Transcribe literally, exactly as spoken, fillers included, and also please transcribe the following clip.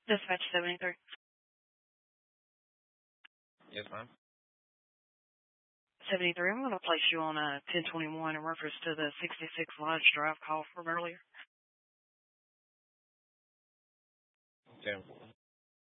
Dispatch seventy-three. Yes, ma'am. seventy-three, I'm going to place you on a ten twenty-one in reference to the sixty-six Lodge Drive call from earlier. Okay.